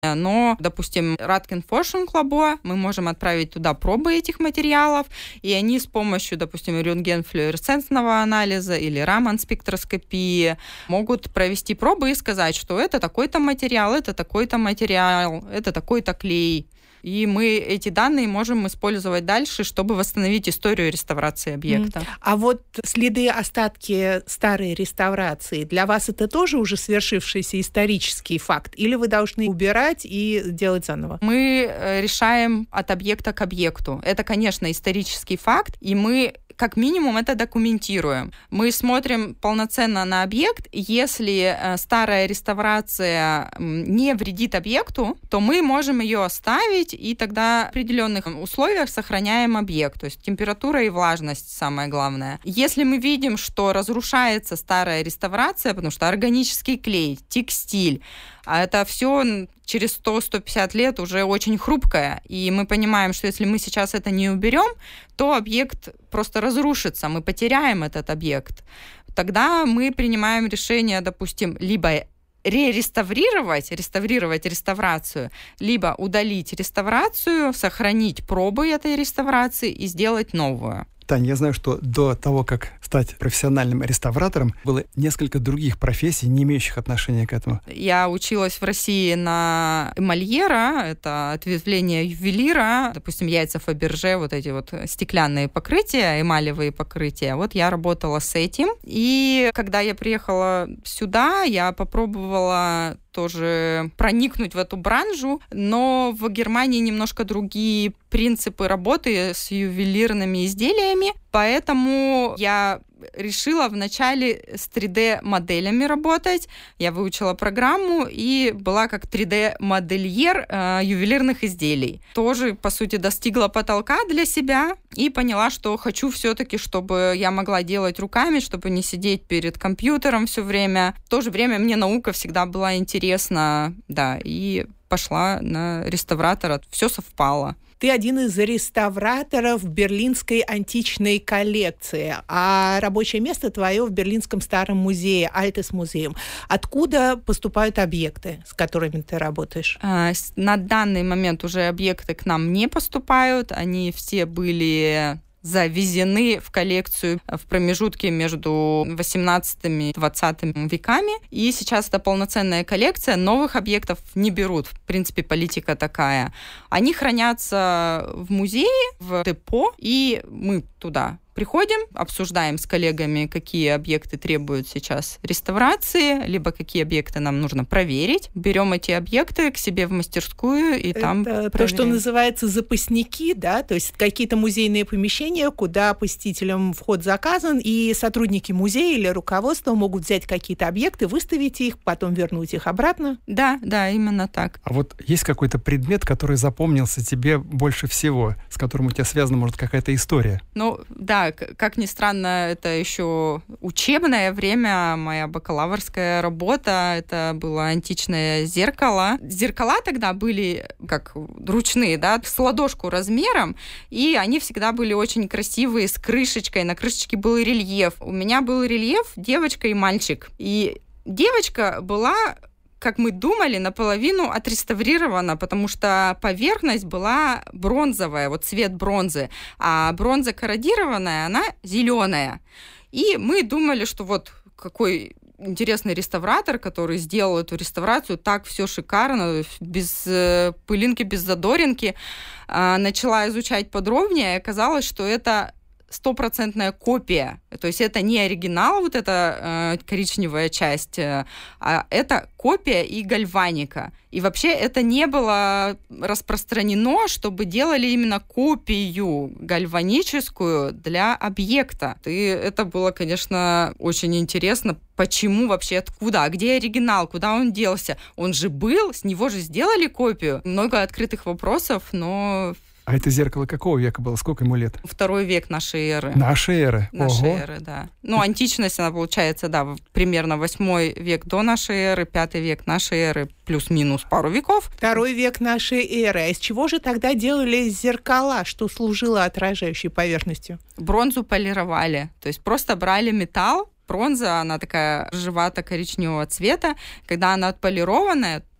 Но, допустим, Раткен-Форшунг-Лабор, мы можем отправить туда пробы этих материалов, и они с помощью, допустим, рентген-флуоресцентного анализа или Раман-спектроскопии могут провести пробы и сказать, что это такой-то материал, это такой-то материал, это такой-то клей. И мы эти данные можем использовать дальше, чтобы восстановить историю реставрации объекта. А вот следы, остатки старой реставрации, для вас это тоже уже свершившийся исторический факт? Или вы должны убирать и делать заново? Мы решаем от объекта к объекту. Это, конечно, исторический факт, и мы как минимум это документируем. Мы смотрим полноценно на объект. Если старая реставрация не вредит объекту, то мы можем ее оставить, и тогда в определенных условиях сохраняем объект. То есть температура и влажность самое главное. Если мы видим, что разрушается старая реставрация, потому что органический клей, текстиль, а это все через 100-150 лет уже очень хрупкое. И мы понимаем, что если мы сейчас это не уберем, то объект просто разрушится, мы потеряем этот объект. Тогда мы принимаем решение, допустим, либо реставрировать реставрацию, либо удалить реставрацию, сохранить пробы этой реставрации и сделать новую. Таня, я знаю, что до того, как стать профессиональным реставратором, было несколько других профессий, не имеющих отношения к этому. Я училась в России на эмальера, это ответвление ювелира, допустим, яйца Фаберже, вот эти вот стеклянные покрытия, эмалевые покрытия. Вот я работала с этим. И когда я приехала сюда, я попробовала тоже проникнуть в эту бранжу, но в Германии немножко другие принципы работы с ювелирными изделиями, поэтому я решила вначале с 3D-моделями работать. Я выучила программу и была как 3D-модельер ювелирных изделий. Тоже, по сути, достигла потолка для себя и поняла, что хочу все-таки, чтобы я могла делать руками, чтобы не сидеть перед компьютером все время. В то же время мне наука всегда была интересна, да, и пошла на реставратора. Все совпало. Ты один из реставраторов Берлинской античной коллекции, а рабочее место твое в Берлинском старом музее, Альтес-музеем. Откуда поступают объекты, с которыми ты работаешь? На данный момент уже объекты к нам не поступают. Они все были завезены в коллекцию в промежутке между 18 и 20 веками. И сейчас это полноценная коллекция. Новых объектов не берут. В принципе, политика такая. Они хранятся в музее, в депо, и мы туда приходим, обсуждаем с коллегами, какие объекты требуют сейчас реставрации, либо какие объекты нам нужно проверить. Берем эти объекты к себе в мастерскую и там проверяем. То, что называется запасники, да, то есть какие-то музейные помещения, куда посетителям вход заказан, и сотрудники музея или руководства могут взять какие-то объекты, выставить их, потом вернуть их обратно. Да, именно так. А вот есть какой-то предмет, который запомнился тебе больше всего, с которым у тебя связана, может, какая-то история? Ну, да, как ни странно, это еще учебное время, моя бакалаврская работа, это было античное зеркало. Зеркала тогда были как ручные, да, с ладошку размером, и они всегда были очень красивые, с крышечкой, на крышечке был рельеф. У меня был рельеф девочка и мальчик, и девочка была, как мы думали, наполовину отреставрирована, потому что поверхность была бронзовая, вот цвет бронзы, а бронза корродированная, она зеленая. И мы думали, что вот какой интересный реставратор, который сделал эту реставрацию, так все шикарно, без пылинки, без задоринки. Начала изучать подробнее, и оказалось, что это 100% копия. То есть это не оригинал, вот эта коричневая часть, а это копия и гальваника. И вообще это не было распространено, чтобы делали именно копию гальваническую для объекта. И это было, конечно, очень интересно. Почему вообще, откуда, а где оригинал, куда он делся? Он же был, с него же сделали копию. Много открытых вопросов, но... А это зеркало какого века было? Сколько ему лет? 2 век нашей эры. Нашей эры? Нашей эры, да. Ну, античность, она получается, да, примерно 8 век до нашей эры, 5 век нашей эры, плюс-минус пару веков. 2 век нашей эры. А из чего же тогда делали зеркала, что служило отражающей поверхностью? Бронзу полировали. То есть просто брали металл, бронза, она такая рыжевато-коричневого цвета. Когда она отполированная,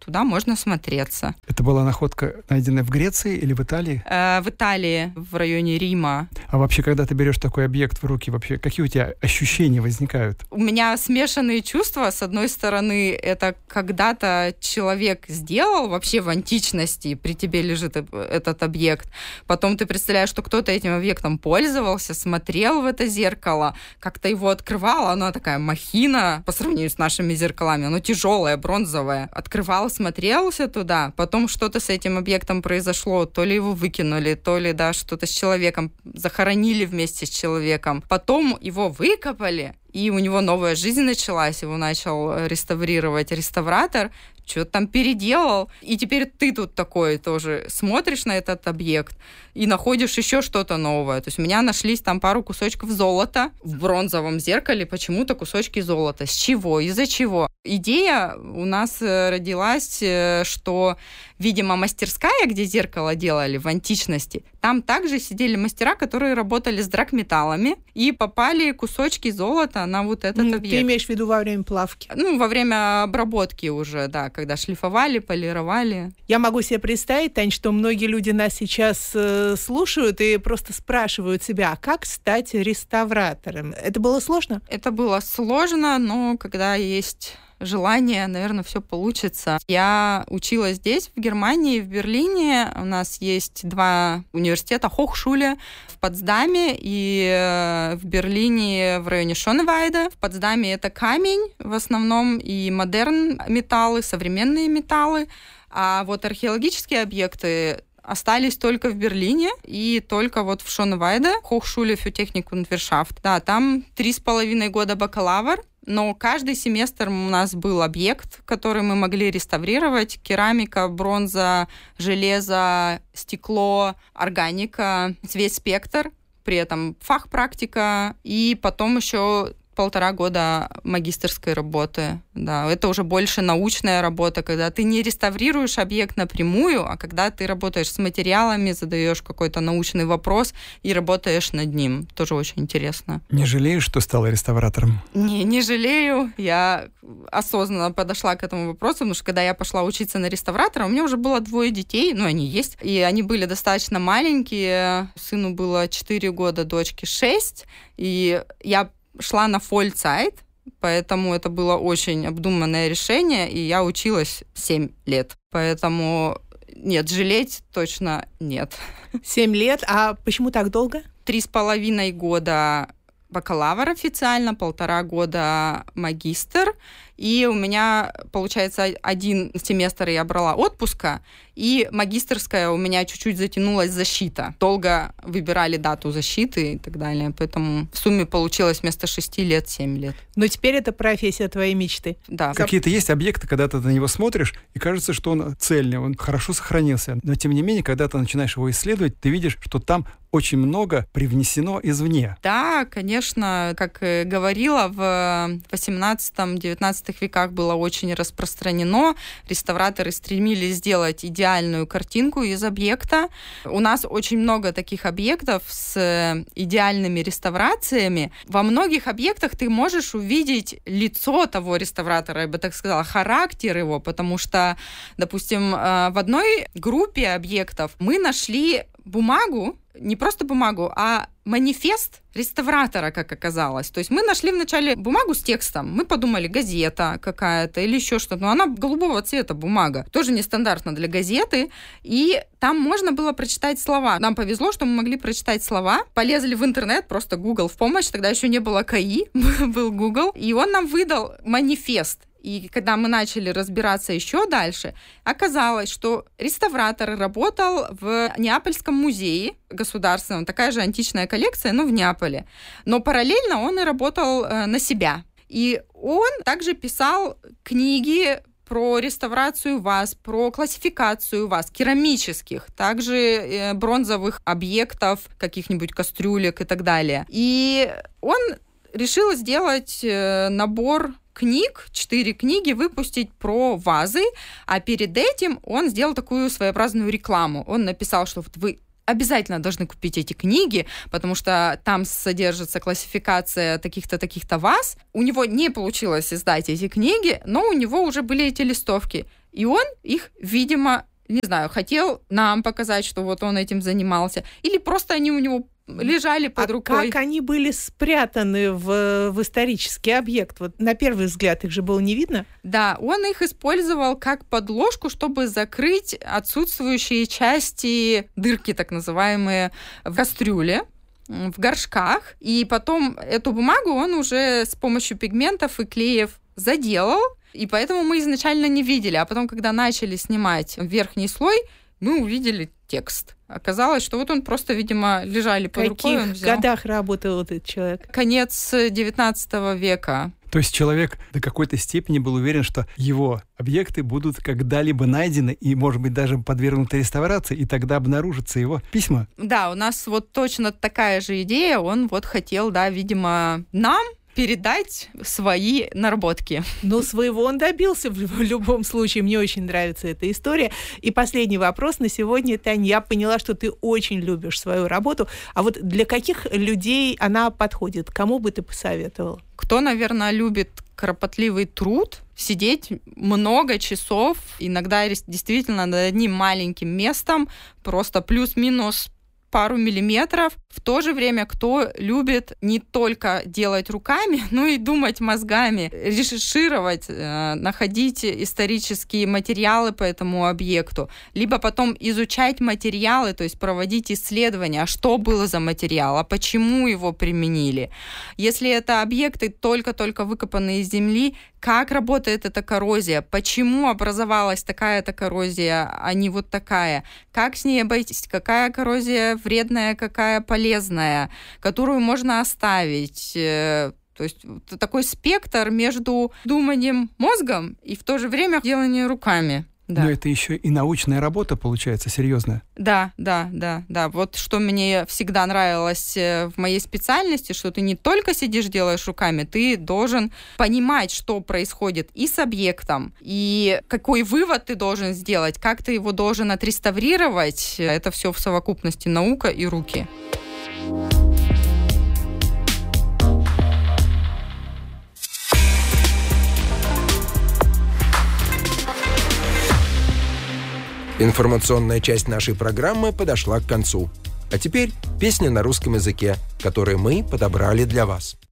туда можно смотреться. Это была находка, найденная в Греции или в Италии? В Италии, в районе Рима. А вообще, когда ты берешь такой объект в руки, вообще какие у тебя ощущения возникают? У меня смешанные чувства. С одной стороны, это когда-то человек сделал вообще в античности, при тебе лежит этот объект. Потом ты представляешь, что кто-то этим объектом пользовался, смотрел в это зеркало, как-то его открывал, оно такая махина по сравнению с нашими зеркалами, оно тяжелое, бронзовое. Открывал, смотрелся туда, потом что-то с этим объектом произошло, то ли его выкинули, то ли, да, что-то с человеком, захоронили вместе с человеком, потом его выкопали, и у него новая жизнь началась, его начал реставрировать реставратор, что-то там переделал, и теперь ты тут такой тоже смотришь на этот объект и находишь еще что-то новое. То есть у меня нашлись там пару кусочков золота в бронзовом зеркале, почему-то кусочки золота. С чего? Из-за чего? Идея у нас родилась, что, видимо, мастерская, где зеркало делали в античности, там также сидели мастера, которые работали с драгметаллами, и попали кусочки золота на вот этот объект. Ты имеешь в виду во время плавки? Во время обработки уже, да, когда шлифовали, полировали. Я могу себе представить, Тань, что многие люди нас сейчас слушают и просто спрашивают себя, а как стать реставратором? Это было сложно? Это было сложно, но когда есть желание, наверное, все получится. Я училась здесь, в Германии, в Берлине. У нас есть 2 университета, Hochschule в Потсдаме и в Берлине в районе Шоневайде. В Потсдаме это камень в основном и модерн металлы, современные металлы. А вот археологические объекты остались только в Берлине и только вот в Шоневайде, Hochschule für Technik und Wirtschaft. Да, там 3,5 года бакалавр, но каждый семестр у нас был объект, который мы могли реставрировать. Керамика, бронза, железо, стекло, органика, весь спектр. При этом фахпрактика и потом еще 1,5 года магистерской работы. Да, это уже больше научная работа, когда ты не реставрируешь объект напрямую, а когда ты работаешь с материалами, задаешь какой-то научный вопрос и работаешь над ним. Тоже очень интересно. Не жалеешь, что стала реставратором? Не жалею. Я осознанно подошла к этому вопросу, потому что когда я пошла учиться на реставратора, у меня уже было 2 детей, они есть, и они были достаточно маленькие. Сыну было 4 года, дочке 6, и я шла на Vollzeit, поэтому это было очень обдуманное решение, и я училась 7 лет. Поэтому нет, жалеть точно нет. 7 лет? А почему так долго? 3,5 года бакалавр официально, 1,5 года магистр. И у меня, получается, 1 семестр я брала отпуска, и магистерская у меня чуть-чуть затянулась защита. Долго выбирали дату защиты и так далее, поэтому в сумме получилось вместо 6 лет 7 лет. Но теперь это профессия твоей мечты. Да. Какие-то есть объекты, когда ты на него смотришь, и кажется, что он цельный, он хорошо сохранился. Но, тем не менее, когда ты начинаешь его исследовать, ты видишь, что там очень много привнесено извне. Да, конечно, как говорила, в 18-19 веках было очень распространено. Реставраторы стремились сделать идеальную картинку из объекта. У нас очень много таких объектов с идеальными реставрациями. Во многих объектах ты можешь увидеть лицо того реставратора, я бы так сказала, характер его, потому что, допустим, в одной группе объектов мы нашли бумагу, не просто бумагу, а манифест реставратора, как оказалось. То есть мы нашли вначале бумагу с текстом. Мы подумали, газета какая-то или еще что-то. Но она голубого цвета бумага. Тоже нестандартно для газеты. И там можно было прочитать слова. Нам повезло, что мы могли прочитать слова. Полезли в интернет, просто Google в помощь. Тогда еще не было КАИ, был Google. И он нам выдал манифест. И когда мы начали разбираться еще дальше, оказалось, что реставратор работал в Неапольском музее государственном, такая же античная коллекция, но в Неаполе. Но параллельно он и работал на себя. И он также писал книги про реставрацию ваз, про классификацию ваз, керамических, также бронзовых объектов, каких-нибудь кастрюлек и так далее. И он решил сделать набор книг, 4 книги выпустить про вазы, а перед этим он сделал такую своеобразную рекламу. Он написал, что вот вы обязательно должны купить эти книги, потому что там содержится классификация таких-то, таких-то ваз. У него не получилось издать эти книги, но у него уже были эти листовки. И он их, видимо, не знаю, хотел нам показать, что вот он этим занимался, или просто они у него лежали под рукой. Как они были спрятаны в исторический объект? Вот на первый взгляд их же было не видно? Да, он их использовал как подложку, чтобы закрыть отсутствующие части, дырки так называемые, в кастрюле, в горшках. И потом эту бумагу он уже с помощью пигментов и клеев заделал, и поэтому мы изначально не видели. А потом, когда начали снимать верхний слой, мы увидели текст. Оказалось, что вот он просто, видимо, лежали под рукой. В каких годах работал этот человек? Конец 19 века. То есть человек до какой-то степени был уверен, что его объекты будут когда-либо найдены и, может быть, даже подвергнуты реставрации, и тогда обнаружатся его письма. Да, у нас вот точно такая же идея. Он вот хотел, да, видимо, нам передать свои наработки. Ну, своего он добился в любом случае. Мне очень нравится эта история. И последний вопрос на сегодня, Тань. Я поняла, что ты очень любишь свою работу. А вот для каких людей она подходит? Кому бы ты посоветовал? Кто, наверное, любит кропотливый труд, сидеть много часов, иногда действительно над одним маленьким местом, просто плюс-минус пару миллиметров. В то же время, кто любит не только делать руками, но и думать мозгами, рešершировать, находить исторические материалы по этому объекту, либо потом изучать материалы, то есть проводить исследования, что было за материал, а почему его применили. Если это объекты только-только выкопанные из земли, как работает эта коррозия, почему образовалась такая-то коррозия, а не вот такая, как с ней обойтись, какая коррозия вредная, какая полезная, которую можно оставить. То есть такой спектр между думанием мозгом и в то же время деланием руками. Да. Но это еще и научная работа, получается, серьезная. Да. Вот что мне всегда нравилось в моей специальности, что ты не только сидишь, делаешь руками, ты должен понимать, что происходит и с объектом, и какой вывод ты должен сделать, как ты его должен отреставрировать. Это все в совокупности наука и руки. Информационная часть нашей программы подошла к концу. А теперь песня на русском языке, которую мы подобрали для вас.